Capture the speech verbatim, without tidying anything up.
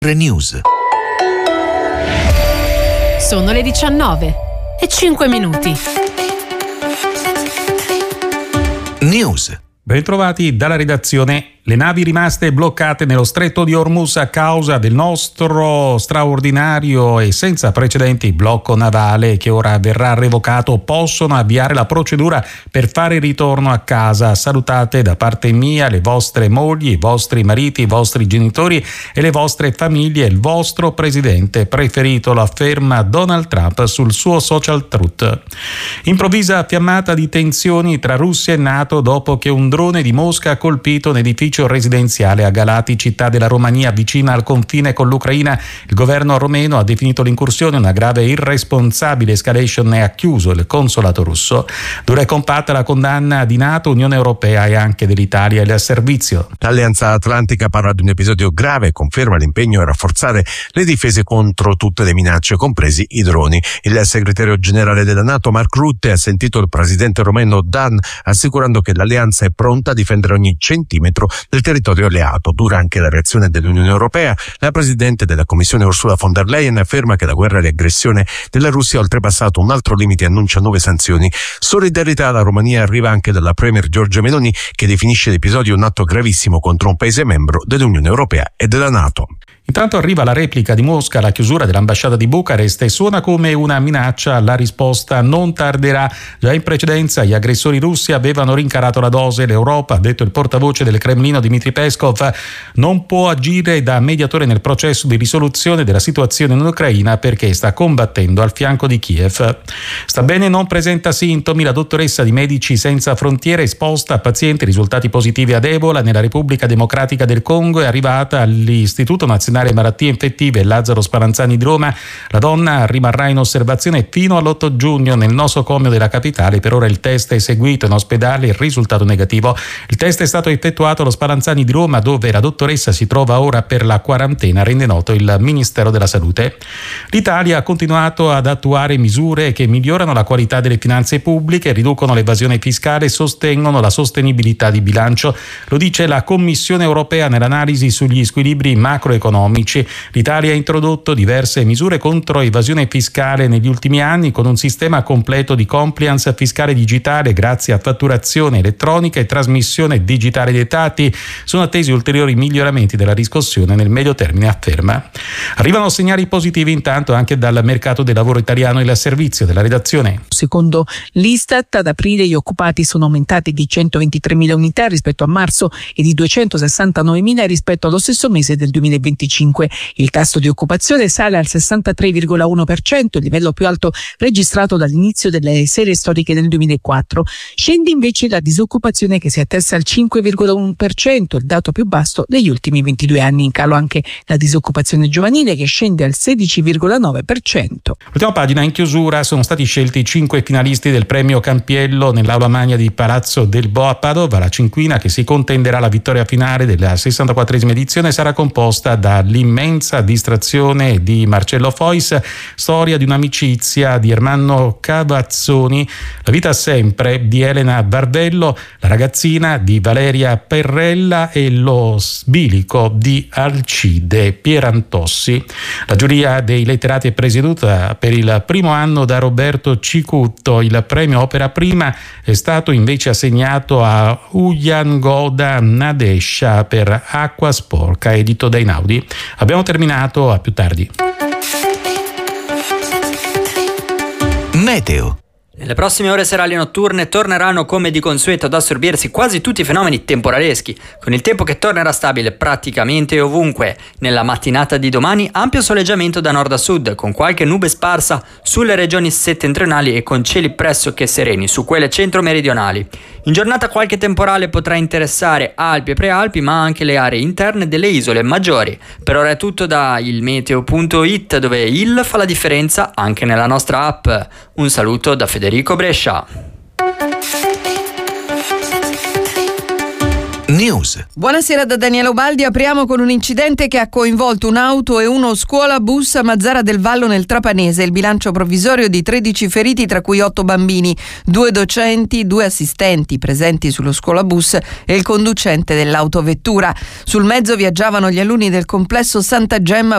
News. Sono le diciannove e cinque minuti. News. Ben trovati dalla redazione. Le navi rimaste bloccate nello stretto di Hormuz a causa del nostro straordinario e senza precedenti blocco navale che ora verrà revocato possono avviare la procedura per fare ritorno a casa. Salutate da parte mia le vostre mogli, i vostri mariti, i vostri genitori e le vostre famiglie, il vostro presidente preferito, lo afferma Donald Trump sul suo social truth. Improvvisa fiammata di tensioni tra Russia e NATO dopo che un drone di Mosca ha colpito un edificio residenziale a Galati, città della Romania vicina al confine con l'Ucraina. Il governo romeno ha definito l'incursione una grave e irresponsabile escalation e ha chiuso il consolato russo. Dura e compatta la condanna di NATO, Unione Europea e anche dell'Italia e del servizio. L'Alleanza Atlantica parla di un episodio grave e conferma l'impegno a rafforzare le difese contro tutte le minacce, compresi i droni. Il segretario generale della NATO, Mark Rutte, ha sentito il presidente romeno Dan assicurando che l'alleanza è pronta a difendere ogni centimetro del territorio alleato. Dura anche la reazione dell'Unione Europea. La presidente della Commissione Ursula von der Leyen afferma che la guerra e l'aggressione della Russia ha oltrepassato un altro limite e annuncia nuove sanzioni. Solidarietà alla Romania arriva anche dalla premier Giorgia Meloni, che definisce l'episodio un atto gravissimo contro un paese membro dell'Unione Europea e della NATO. Intanto arriva la replica di Mosca alla chiusura dell'ambasciata di Bucarest e suona come una minaccia. La risposta non tarderà. Già in precedenza gli aggressori russi avevano rincarato la dose. L'Europa, ha detto il portavoce del Cremlino Dmitry Peskov, non può agire da mediatore nel processo di risoluzione della situazione in Ucraina perché sta combattendo al fianco di Kiev. Sta bene, non presenta sintomi. La dottoressa di Medici Senza Frontiere, esposta a pazienti risultati positivi ad Ebola nella Repubblica Democratica del Congo, è arrivata all'Istituto Nazionale Malattie Infettive Lazzaro Spallanzani di Roma. La donna rimarrà in osservazione fino all'otto giugno nel nosocomio della capitale. Per ora il test è eseguito in ospedale, il risultato negativo. Il test è stato effettuato allo Spallanzani di Roma, dove la dottoressa si trova ora per la quarantena, rende noto il Ministero della Salute. L'Italia ha continuato ad attuare misure che migliorano la qualità delle finanze pubbliche, riducono l'evasione fiscale e sostengono la sostenibilità di bilancio. Lo dice la Commissione europea nell'analisi sugli squilibri macroeconomici. L'Italia ha introdotto diverse misure contro evasione fiscale negli ultimi anni, con un sistema completo di compliance fiscale digitale grazie a fatturazione elettronica e trasmissione digitale dei dati. Sono attesi ulteriori miglioramenti della riscossione nel medio termine, afferma. Arrivano segnali positivi intanto anche dal mercato del lavoro italiano e il servizio della redazione. Secondo l'Istat, ad aprile gli occupati sono aumentati di centoventitremila unità rispetto a marzo e di duecentosessantanovemila rispetto allo stesso mese del duemilaventicinque. Il tasso di occupazione sale al sessantatré virgola uno per cento, il livello più alto registrato dall'inizio delle serie storiche nel duemilaquattro. Scende invece la disoccupazione, che si attesta al cinque virgola uno per cento, il dato più basso degli ultimi ventidue anni. In calo anche la disoccupazione giovanile, che scende al sedici virgola nove per cento. Ultima pagina. In chiusura sono stati scelti i cinque finalisti del premio Campiello nell'aula magna di Palazzo del Bo a Padova. La cinquina, che si contenderà la vittoria finale della sessantaquattresima edizione, sarà composta dall'immensa distrazione di Marcello Fois, storia di un'amicizia di Ermanno Cavazzoni, La vita sempre di Elena Bardello, La ragazzina di Valeria Perrella e Lo sbilico di Alcide Pierantossi. La giuria dei letterati è presieduta per il primo anno da Roberto Cicutto. Il premio opera prima è stato invece assegnato a Uyangoda Nadesha per Acqua sporca, edito da Einaudi. Abbiamo terminato, a più tardi. Meteo. Nelle prossime ore serali e notturne torneranno come di consueto ad assorbirsi quasi tutti i fenomeni temporaleschi, con il tempo che tornerà stabile praticamente ovunque. Nella mattinata di domani ampio soleggiamento da nord a sud, con qualche nube sparsa sulle regioni settentrionali e con cieli pressoché sereni su quelle centro-meridionali. In giornata qualche temporale potrà interessare Alpi e Prealpi, ma anche le aree interne delle isole maggiori. Per ora è tutto da il meteo punto it, dove il fa la differenza anche nella nostra app. Un saluto da Federico Brescia. News. Buonasera da Daniele Ubaldi. Apriamo con un incidente che ha coinvolto un'auto e uno scuolabus a Mazzara del Vallo nel Trapanese. Il bilancio provvisorio di tredici feriti, tra cui otto bambini, due docenti, due assistenti presenti sullo scuolabus e il conducente dell'autovettura. Sul mezzo viaggiavano gli alunni del complesso Santa Gemma